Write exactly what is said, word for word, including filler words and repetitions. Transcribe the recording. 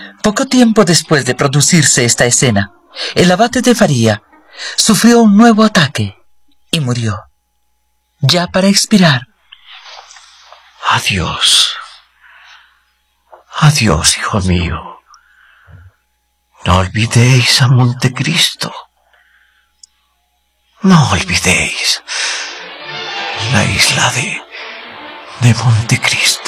Poco tiempo después de producirse esta escena, el abate de Faría sufrió un nuevo ataque y murió. Ya para expirar. Adiós. Adiós, hijo mío. No olvidéis a Montecristo. No olvidéis la isla de, de Montecristo.